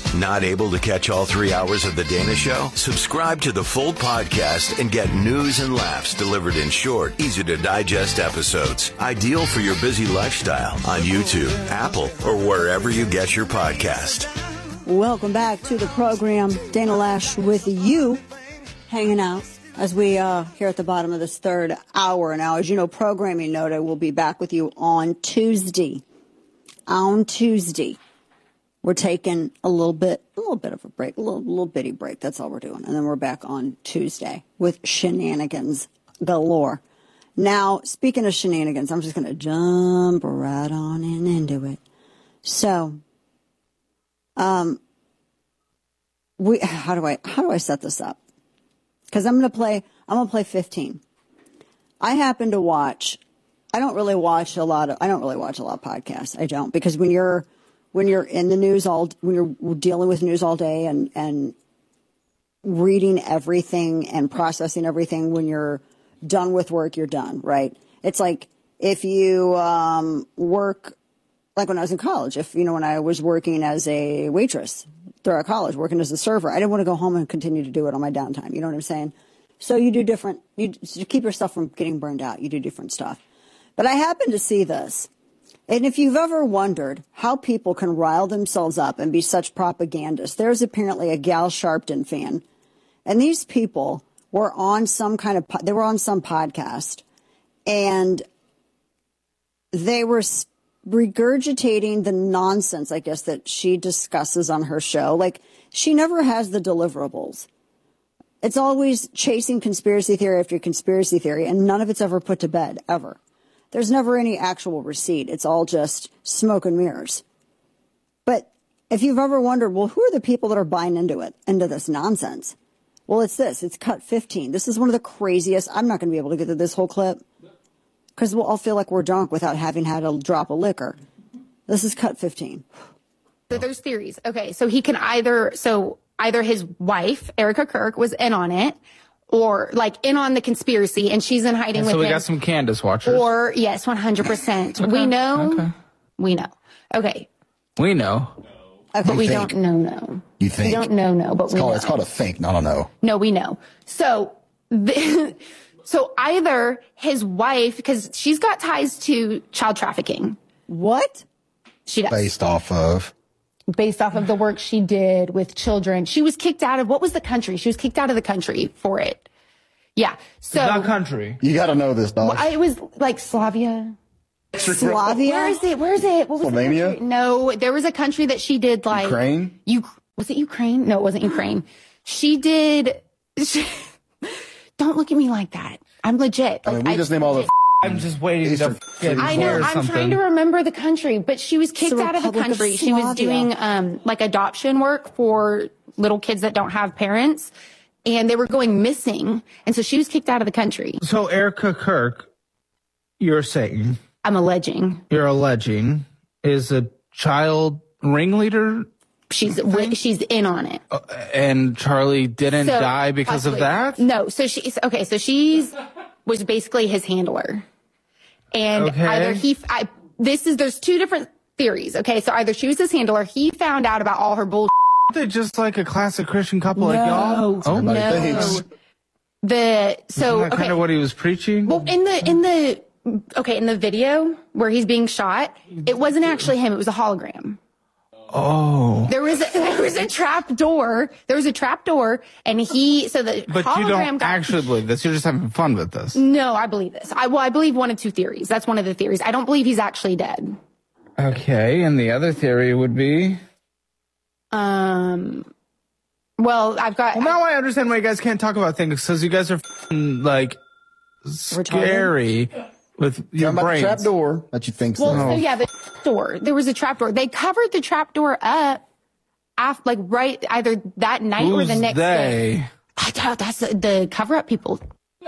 Not able to catch all 3 hours of The Dana Show? Subscribe to the full podcast and get news and laughs delivered in short, easy-to-digest episodes. Ideal for your busy lifestyle on YouTube, Apple, or wherever you get your podcast. Welcome back to the program. Dana Loesch with you, hanging out as we here at the bottom of this third hour. Now, as you know, programming note, I will be back with you on Tuesday. On Tuesday, we're taking a little bit of a break, a little bitty break. That's all we're doing. And then we're back on Tuesday with shenanigans galore. Now, speaking of shenanigans, I'm just going to jump right on into it. So, how do I set this up? Because I'm going to play 15. I happen to watch. I don't really watch a lot of podcasts. I don't, because when you're in the news when you're dealing with news all day and reading everything and processing everything, when you're done with work, you're done, right? It's like if you work, like when I was in college, when I was working as a waitress throughout college, working as a server, I didn't want to go home and continue to do it on my downtime. You know what I'm saying? So you do different, you keep yourself from getting burned out. You do different stuff. But I happened to see this. And if you've ever wondered how people can rile themselves up and be such propagandists, there's apparently a Gal Sharpton fan. And these people were on some podcast, and they were regurgitating the nonsense, I guess, that she discusses on her show. Like, she never has the deliverables. It's always chasing conspiracy theory after conspiracy theory, and none of it's ever put to bed, ever. There's never any actual receipt. It's all just smoke and mirrors. But if you've ever wondered, well, who are the people that are buying into this nonsense? Well, it's this. It's cut 15. This is one of the craziest. I'm not going to be able to get to this whole clip because we'll all feel like we're drunk without having had a drop of liquor. This is cut 15. So there's theories. Okay, so he can either his wife, Erica Kirk, was in on it, or like in on the conspiracy, and she's in hiding with him. So we got some Candace watchers. Or, yes, 100%. Okay. We know. Okay. We know. Okay. We know. Okay, but we don't know. You think? We don't know, but we know. It's called a think, not a know. No, we know. So, so either his wife, because she's got ties to child trafficking. What? She does. Based off of the work she did with children. She was kicked out of, what was the country? She was kicked out of the country for it. Yeah. So. It's not country. You got to know this, dog. Well, it was like Slavia. Slavia? Where is it? What was Slovenia? No, there was a country that she did like. Ukraine? Was it Ukraine? No, it wasn't Ukraine. Don't look at me like that. I'm legit. I mean, we just name all the. I'm just waiting to get I know. I'm trying to remember the country, but she was kicked out of the country. She was doing like adoption work for little kids that don't have parents, and they were going missing, and so she was kicked out of the country. So Erica Kirk, you're saying? I'm alleging. You're alleging is a child ringleader. She's in on it. And Charlie didn't die because of that? No. So she's was basically his handler. And either there's two different theories. Okay. So either she was his handler, he found out about all her bullshit. They're just like a classic Christian couple like y'all. Oh, no. Isn't that kind of what he was preaching? Well, in the video where he's being shot, it wasn't actually him. It was a hologram. Oh. There was a trap door. There was a trap door, and But you don't actually believe this. You're just having fun with this. No, I believe this. I believe one of two theories. That's one of the theories. I don't believe he's actually dead. Okay, and the other theory would be? Well, now I understand why you guys can't talk about things, because you guys are like scary. With your brains. The trap door that you think so. Well, so yeah, the door. There was a trap door. They covered the trap door up after, right either that night or the next day. I doubt that's the cover up people.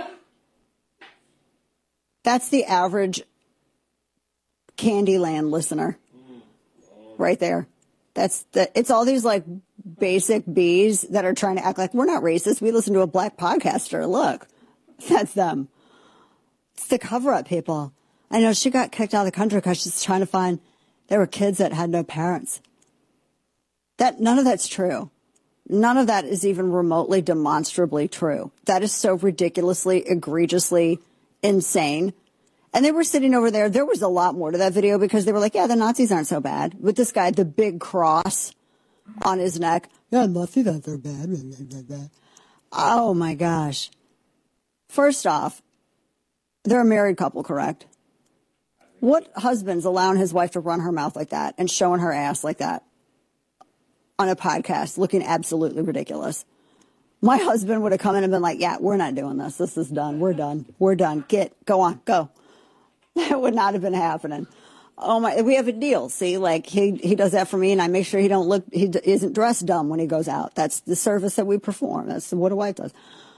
That's the average Candyland listener. Right there. It's all these like basic bees that are trying to act like we're not racist. We listen to a black podcaster. Look, that's them. It's the cover-up people. I know she got kicked out of the country because she's trying to find, there were kids that had no parents. None of that's true. None of that is even remotely demonstrably true. That is so ridiculously, egregiously insane. And they were sitting over there. There was a lot more to that video because they were like, yeah, the Nazis aren't so bad. With this guy, the big cross on his neck. Yeah, Nazis aren't so bad. Oh, my gosh. First off, they're a married couple, correct? What husband's allowing his wife to run her mouth like that and showing her ass like that on a podcast looking absolutely ridiculous? My husband would have come in and been like, yeah, we're not doing this. This is done. We're done. We're done. Go on, go. That would not have been happening. Oh my, we have a deal. See, like he does that for me and I make sure he isn't dressed dumb when he goes out. That's the service that we perform. That's what a wife does.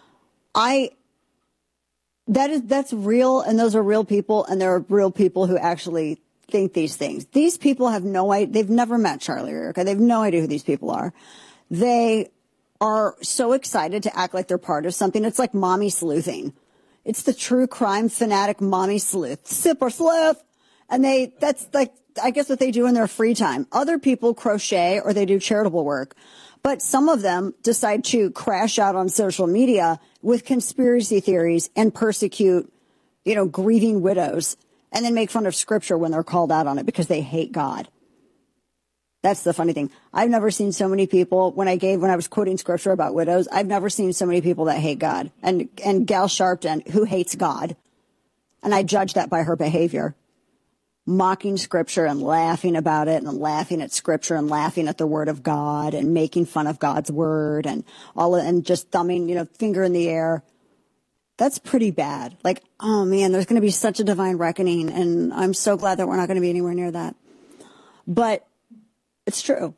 That's real, and those are real people, and there are real people who actually think these things. These people have no idea. They've never met Charlie or Erica. They have no idea who these people are. They are so excited to act like they're part of something. It's like mommy sleuthing. It's the true crime fanatic mommy sleuth. Sip or sleuth. And that's like, I guess what they do in their free time. Other people crochet or they do charitable work. But some of them decide to crash out on social media with conspiracy theories and persecute, grieving widows and then make fun of scripture when they're called out on it because they hate God. That's the funny thing. I've never seen so many people when I was quoting scripture about widows. I've never seen so many people that hate God and Gal Sharpton who hates God. And I judge that by her behavior. Mocking scripture and laughing about it and laughing at scripture and laughing at the word of God and making fun of God's word and and just thumbing, finger in the air. That's pretty bad. Like, oh man, there's going to be such a divine reckoning. And I'm so glad that we're not going to be anywhere near that. But it's true.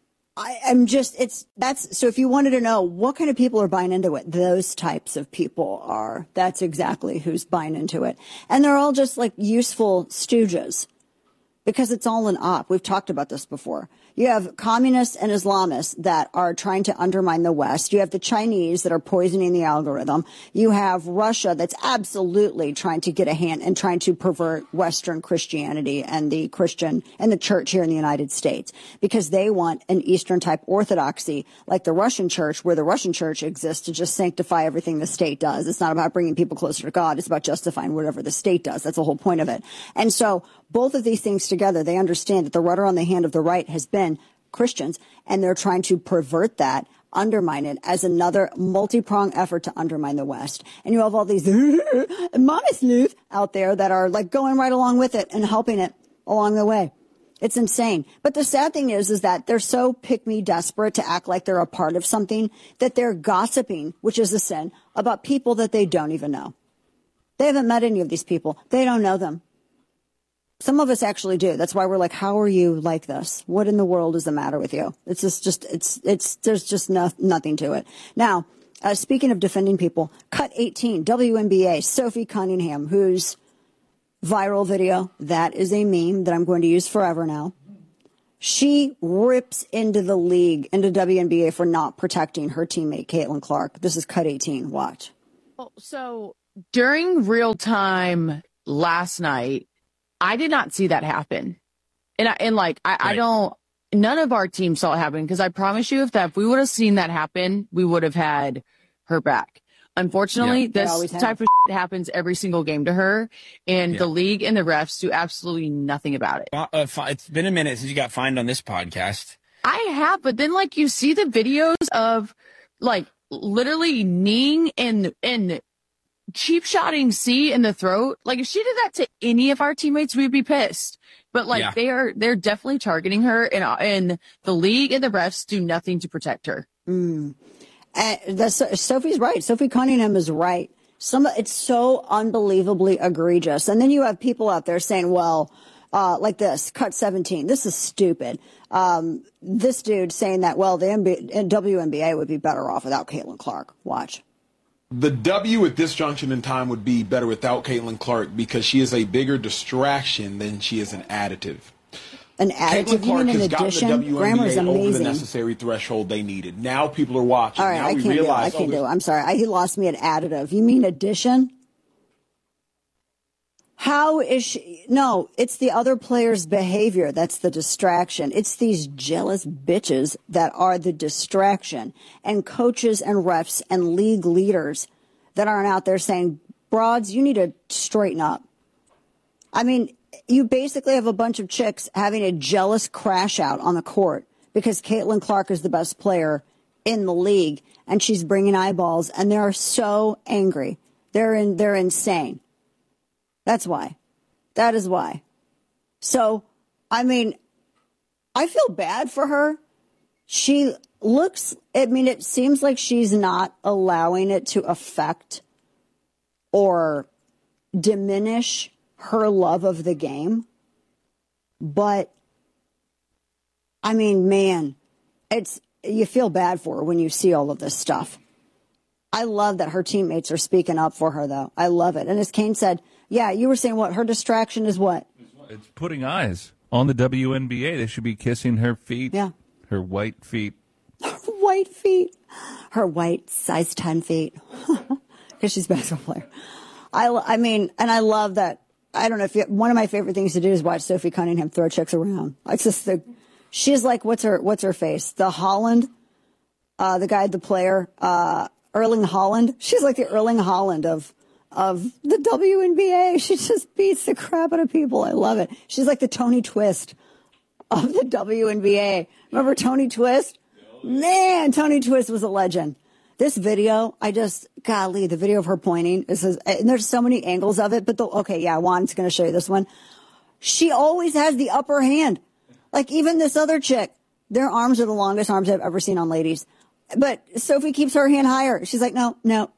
So if you wanted to know what kind of people are buying into it, those types of people are. That's exactly who's buying into it. And they're all just like useful stooges because it's all an op. We've talked about this before. You have communists and Islamists that are trying to undermine the West. You have the Chinese that are poisoning the algorithm. You have Russia that's absolutely trying to get a hand and trying to pervert Western Christianity and the Christian and the church here in the United States because they want an Eastern type orthodoxy like the Russian church, where the Russian church exists to just sanctify everything the state does. It's not about bringing people closer to God. It's about justifying whatever the state does. That's the whole point of it. And so both of these things together, they understand that the rudder on the hand of the right has been Christians, and they're trying to pervert that, undermine it as another multi-pronged effort to undermine the West. And you have all these mommy sleuth out there that are like going right along with it and helping it along the way. It's insane. But the sad thing is that they're so pick-me desperate to act like they're a part of something that they're gossiping, which is a sin, about people that they don't even know. They haven't met any of these people. They don't know them. Some of us actually do. That's why we're like, how are you like this? What in the world is the matter with you? It's there's just nothing to it. Now, speaking of defending people, Cut 18, WNBA, Sophie Cunningham, whose viral video, that is a meme that I'm going to use forever now. She rips into the league, into WNBA for not protecting her teammate, Caitlin Clark. This is Cut 18. Watch. So during real time last night, I did not see that happen. I don't, none of our team saw it happen because I promise you if we would have seen that happen, we would have had her back. Unfortunately, this type of shit happens every single game to her, and the league and the refs do absolutely nothing about it. It's been a minute since you got fined on this podcast. I have, but then you see the videos of literally kneeing and cheap shotting C in the throat. If she did that to any of our teammates, we'd be pissed. But they're definitely targeting her, and the league and the refs do nothing to protect her. Sophie's right. Sophie Cunningham is right. It's so unbelievably egregious. And then you have people out there saying, well, like this, Cut 17, this is stupid. This dude saying that, well, the WNBA would be better off without Caitlin Clark. Watch. The W at this junction in time would be better without Caitlin Clark because she is a bigger distraction than she is an additive. An additive? Caitlin Clark has gotten the WNBA over the amazing. Necessary threshold they needed. Now people are watching. All right, now I can't do it. I'm sorry. He lost me at additive. You mean addition? How is she? No, it's the other player's behavior that's the distraction. It's these jealous bitches that are the distraction. And coaches and refs and league leaders that aren't out there saying, broads, you need to straighten up. I mean, you basically have a bunch of chicks having a jealous crash out on the court because Caitlin Clark is the best player in the league and she's bringing eyeballs, and they're so angry. They're insane. That's why. That is why. So, I mean, I feel bad for her. She looks, I mean, it seems like she's not allowing it to affect or diminish her love of the game. But, I mean, man, you feel bad for her when you see all of this stuff. I love that her teammates are speaking up for her, though. I love it. And as Kane said, yeah, you were saying what? Her distraction is what? It's putting eyes on the WNBA. They should be kissing her feet. Yeah. Her white feet. White feet. Her white size 10 feet. Because she's a basketball player. I mean, and I love that. I don't know if one of my favorite things to do is watch Sophie Cunningham throw chicks around. It's just she's like, what's her face? The Holland, the guy, the player, Erling Haaland. She's like the Erling Haaland of the WNBA. She just beats the crap out of people. I love it. She's like the Tony Twist of the WNBA. Remember Tony Twist? Man, Tony Twist was a legend. This video, golly, the video of her pointing, and there's so many angles of it, but Juan's going to show you this one. She always has the upper hand. Like even this other chick, their arms are the longest arms I've ever seen on ladies. But Sophie keeps her hand higher. She's like, no,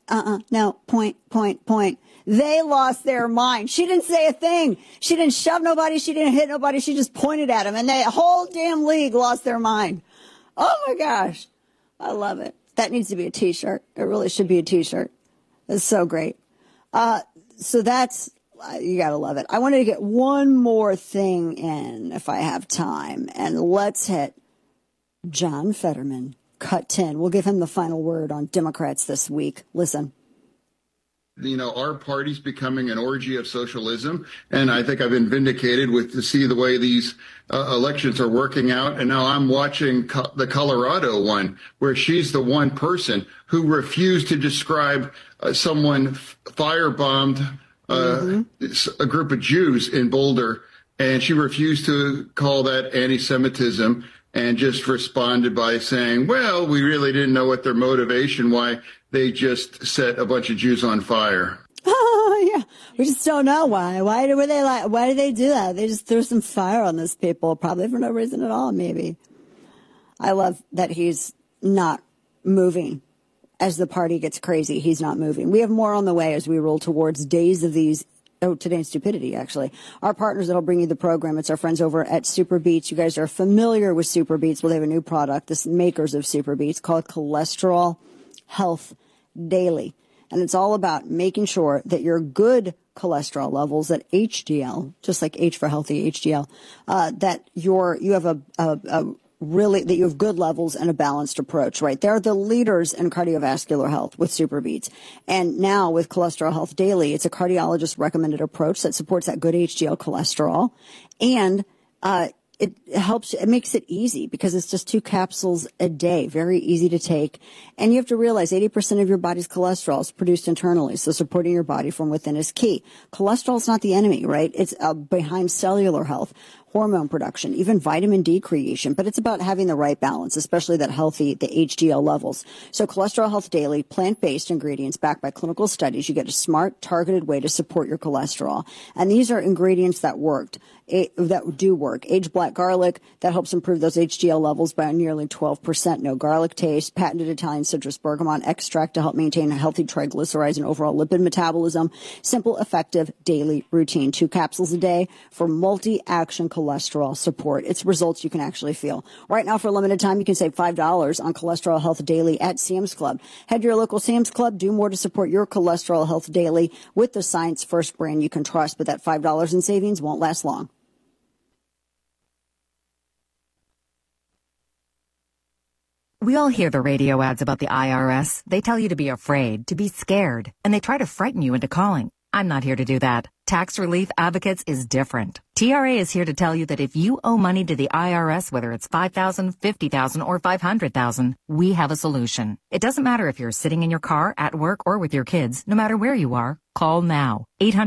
point. They lost their mind. She didn't say a thing. She didn't shove nobody. She didn't hit nobody. She just pointed at them, and the whole damn league lost their mind. Oh my gosh. I love it. That needs to be a t-shirt. It really should be a t-shirt. It's so great. So that's, you gotta love it. I wanted to get one more thing in if I have time, and let's hit John Fetterman. Cut 10. We'll give him the final word on Democrats this week. Listen. Our party's becoming an orgy of socialism, and I think I've been vindicated to see the way these elections are working out. And now I'm watching the Colorado one, where she's the one person who refused to describe someone firebombed a group of Jews in Boulder, and she refused to call that anti-Semitism. And just responded by saying, well, we really didn't know what their motivation, why they just set a bunch of Jews on fire. Oh, yeah. We just don't know why. Why did they do that? They just threw some fire on these people, probably for no reason at all, maybe. I love that he's not moving. As the party gets crazy, he's not moving. We have more on the way as we roll towards days of these. Oh, today's stupidity, actually. Our partners that'll bring you the program. It's our friends over at Super Beets. You guys are familiar with Super Beets. Well, they have a new product, the makers of Super Beets, called Cholesterol Health Daily. And it's all about making sure that your good cholesterol levels, that HDL, just like H for healthy, HDL, that you have good levels and a balanced approach, right? They're the leaders in cardiovascular health with Super Beets. And now with Cholesterol Health Daily, it's a cardiologist recommended approach that supports that good HDL cholesterol. And, it makes it easy because it's just 2 capsules a day, very easy to take. And you have to realize 80% of your body's cholesterol is produced internally. So supporting your body from within is key. Cholesterol is not the enemy, right? It's behind cellular health, hormone production, even vitamin D creation, but it's about having the right balance, especially the HDL levels. So Cholesterol Health Daily, plant-based ingredients backed by clinical studies. You get a smart, targeted way to support your cholesterol. And these are ingredients that do work. Aged black garlic, that helps improve those HDL levels by nearly 12%. No garlic taste. Patented Italian citrus bergamot extract to help maintain a healthy triglycerides and overall lipid metabolism. Simple, effective daily routine. 2 capsules a day for multi-action cholesterol support. It's results you can actually feel. Right now, for a limited time, you can save $5 on Cholesterol Health Daily at Sam's Club. Head to your local Sam's Club. Do more to support your Cholesterol Health Daily with the Science First brand you can trust, but that $5 in savings won't last long. We all hear the radio ads about the IRS. They tell you to be afraid, to be scared, and they try to frighten you into calling. I'm not here to do that. Tax Relief Advocates is different. TRA is here to tell you that if you owe money to the IRS, whether it's $5,000, $50,000, or $500,000, we have a solution. It doesn't matter if you're sitting in your car, at work, or with your kids. No matter where you are, call now.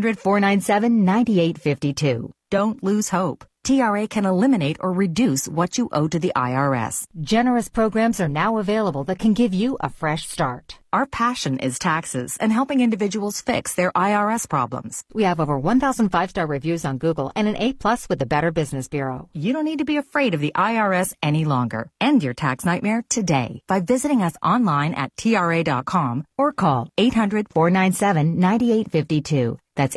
800-497-9852. Don't lose hope. TRA can eliminate or reduce what you owe to the IRS. Generous programs are now available that can give you a fresh start. Our passion is taxes and helping individuals fix their IRS problems. We have over 1,000 5-star reviews on Google and an A+ with the Better Business Bureau. You don't need to be afraid of the IRS any longer. End your tax nightmare today by visiting us online at TRA.com or call 800-497-9852. That's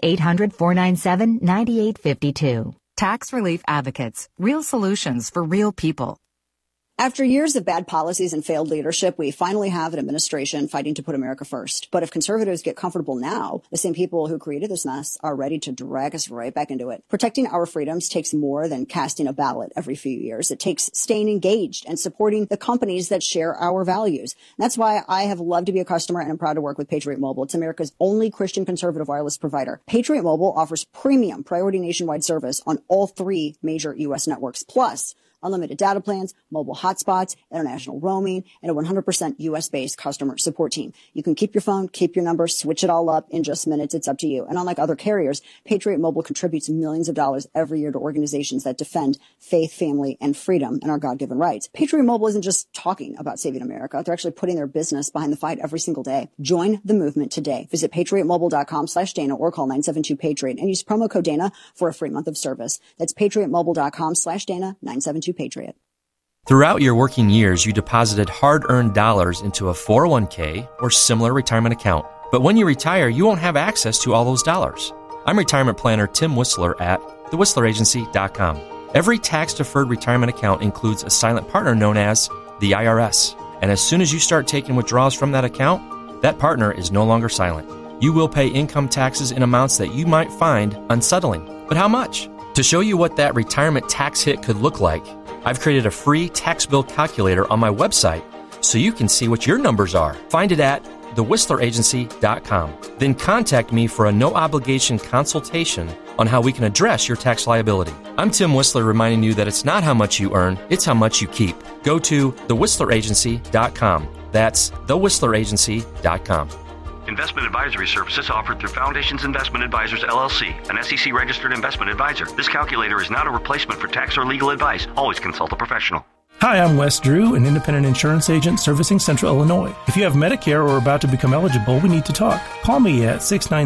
800-497-9852. Tax Relief Advocates. Real solutions for real people. After years of bad policies and failed leadership, we finally have an administration fighting to put America first. But if conservatives get comfortable now, the same people who created this mess are ready to drag us right back into it. Protecting our freedoms takes more than casting a ballot every few years. It takes staying engaged and supporting the companies that share our values. And that's why I have loved to be a customer and I'm proud to work with Patriot Mobile. It's America's only Christian conservative wireless provider. Patriot Mobile offers premium priority nationwide service on all 3 major U.S. networks, plus unlimited data plans, mobile hotspots, international roaming, and a 100% U.S.-based customer support team. You can keep your phone, keep your number, switch it all up in just minutes. It's up to you. And unlike other carriers, Patriot Mobile contributes millions of dollars every year to organizations that defend faith, family, and freedom and our God-given rights. Patriot Mobile isn't just talking about saving America. They're actually putting their business behind the fight every single day. Join the movement today. Visit patriotmobile.com/Dana or call 972-PATRIOT and use promo code Dana for a free month of service. That's patriotmobile.com/Dana, 972-PATRIOT. Throughout your working years, you deposited hard-earned dollars into a 401k or similar retirement account. But when you retire, you won't have access to all those dollars. I'm retirement planner Tim Whistler at thewhistleragency.com. Every tax-deferred retirement account includes a silent partner known as the IRS. And as soon as you start taking withdrawals from that account, that partner is no longer silent. You will pay income taxes in amounts that you might find unsettling. But how much? To show you what that retirement tax hit could look like, I've created a free tax bill calculator on my website so you can see what your numbers are. Find it at thewhistleragency.com. Then contact me for a no-obligation consultation on how we can address your tax liability. I'm Tim Whistler reminding you that it's not how much you earn, it's how much you keep. Go to thewhistleragency.com. That's thewhistleragency.com. Investment advisory services offered through Foundations Investment Advisors, LLC, an SEC-registered investment advisor. This calculator is not a replacement for tax or legal advice. Always consult a professional. Hi, I'm Wes Drew, an independent insurance agent servicing Central Illinois. If you have Medicare or are about to become eligible, we need to talk. Call me at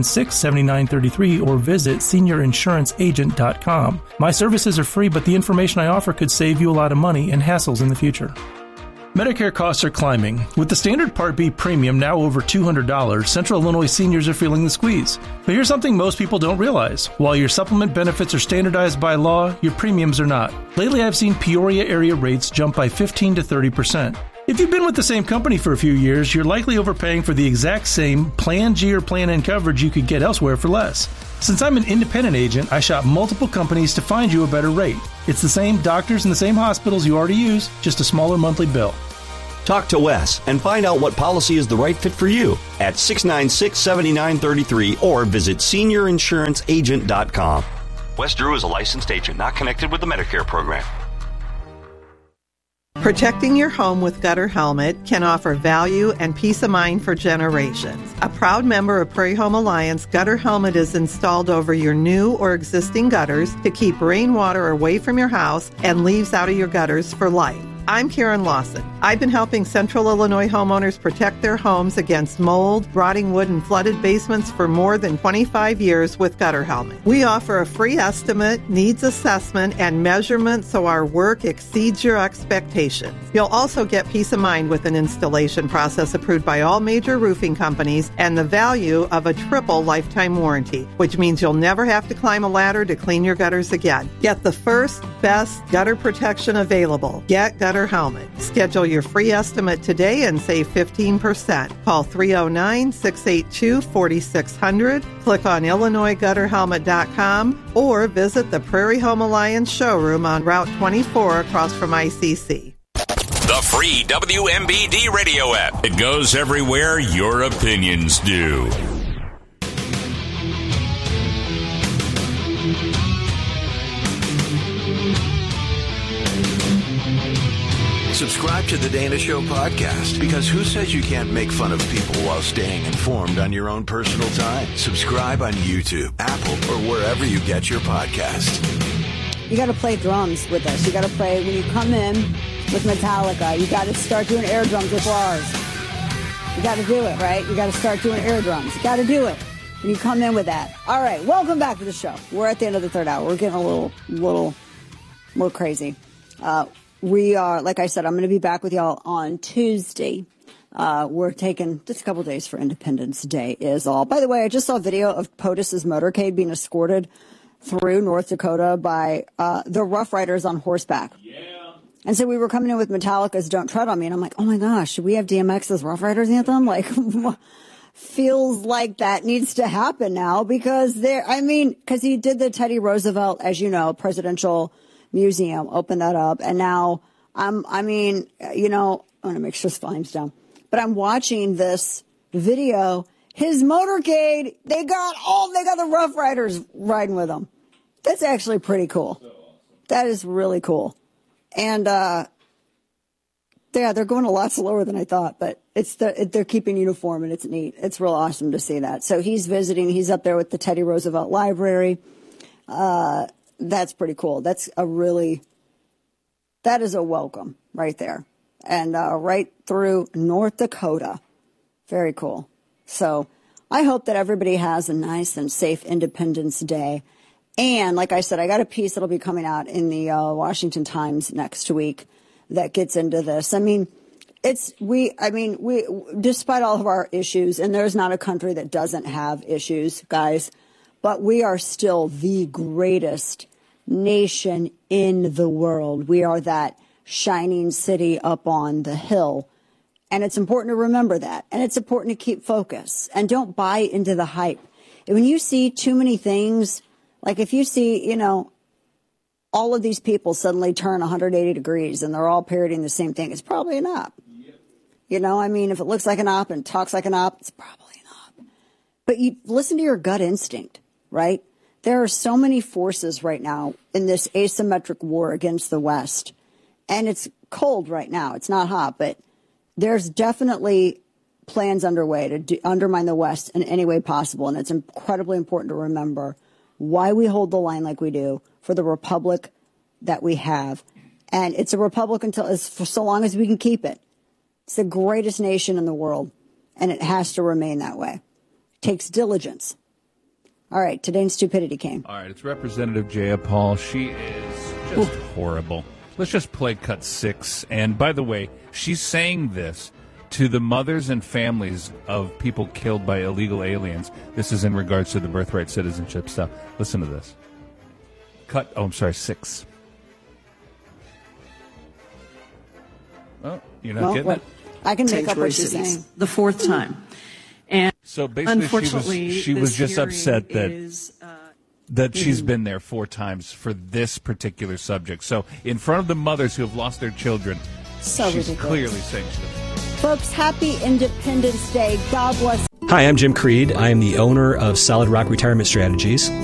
696-7933 or visit seniorinsuranceagent.com. My services are free, but the information I offer could save you a lot of money and hassles in the future. Medicare costs are climbing. With the standard Part B premium now over $200, Central Illinois seniors are feeling the squeeze. But here's something most people don't realize. While your supplement benefits are standardized by law, your premiums are not. Lately, I've seen Peoria area rates jump by 15 to 30%. If you've been with the same company for a few years, you're likely overpaying for the exact same Plan G or Plan N coverage you could get elsewhere for less. Since I'm an independent agent, I shop multiple companies to find you a better rate. It's the same doctors and the same hospitals you already use, just a smaller monthly bill. Talk to Wes and find out what policy is the right fit for you at 696-7933 or visit seniorinsuranceagent.com. Wes Drew is a licensed agent not connected with the Medicare program. Protecting your home with Gutter Helmet can offer value and peace of mind for generations. A proud member of Prairie Home Alliance, Gutter Helmet is installed over your new or existing gutters to keep rainwater away from your house and leaves out of your gutters for life. I'm Karen Lawson. I've been helping Central Illinois homeowners protect their homes against mold, rotting wood, and flooded basements for more than 25 years with Gutter Helmet. We offer a free estimate, needs assessment, and measurement so our work exceeds your expectations. You'll also get peace of mind with an installation process approved by all major roofing companies and the value of a triple lifetime warranty, which means you'll never have to climb a ladder to clean your gutters again. Get the first, best gutter protection available. Get Gutter Helmet. Schedule your free estimate today and save 15%. Call 309-682-4600. Click on IllinoisGutterHelmet.com or visit the Prairie Home Alliance showroom on Route 24 across from ICC. The free WMBD radio app. It goes everywhere your opinions do. Subscribe to The Dana Show podcast, because who says you can't make fun of people while staying informed on your own personal time? Subscribe on YouTube, Apple, or wherever you get your podcast. You got to play drums with us. You got to play, when you come in with Metallica, you got to start doing air drums with Lars. You got to do it, right? You got to start doing air drums. You got to do it. And you come in with that. All right, welcome back to the show. We're at the end of the third hour. We're getting a little crazy. We are, like I said, I'm going to be back with y'all on Tuesday. We're taking just a couple days for Independence Day is all. By the way, I just saw a video of POTUS's motorcade being escorted through North Dakota by the Rough Riders on horseback. Yeah. And so we were coming in with Metallica's Don't Tread on Me, and I'm like, oh my gosh, should we have DMX's Rough Riders anthem? Like, feels like that needs to happen now, because because he did the Teddy Roosevelt, as you know, presidential museum, opened that up, and now I want to make sure this volume's down, but I'm watching this video. His motorcade, they got the Rough Riders riding with him. That's actually pretty cool. That is really cool. And, they're going a lot slower than I thought, but they're keeping uniform, and it's neat. It's real awesome to see that. So he's visiting, he's up there with the Teddy Roosevelt Library. That's pretty cool. That is a welcome right there. And, right through North Dakota. Very cool. So I hope that everybody has a nice and safe Independence Day. And like I said, I got a piece that'll be coming out in the Washington Times next week that gets into this. We despite all of our issues, and there's not a country that doesn't have issues, guys, but we are still the greatest nation in the world. We are that shining city up on the hill. And it's important to remember that. And it's important to keep focus and don't buy into the hype. And when you see too many things, like if you see, all of these people suddenly turn 180 degrees and they're all parroting the same thing, it's probably an op. If it looks like an op and talks like an op, it's probably an op. But you listen to your gut instinct, right? There are so many forces right now in this asymmetric war against the West. And it's cold right now. It's not hot, but there's definitely plans underway to undermine the West in any way possible. And it's incredibly important to remember why we hold the line like we do for the republic that we have. And it's a republic for so long as we can keep it. It's the greatest nation in the world, and it has to remain that way. It takes diligence. All right, today's stupidity came. All right, it's Representative Jayapal. She is just horrible. Let's just play cut 6. And by the way, she's saying this to the mothers and families of people killed by illegal aliens. This is in regards to the birthright citizenship stuff. Listen to this. 6. Oh, you're not getting it? I can make up what she's saying. The fourth time. And so basically she was just upset that she's been there 4 times for this particular subject. So in front of the mothers who have lost their children, she's ridiculous. Clearly saying stuff. Folks, happy Independence Day. God bless. Hi, I'm Jim Creed. I am the owner of Solid Rock Retirement Strategies.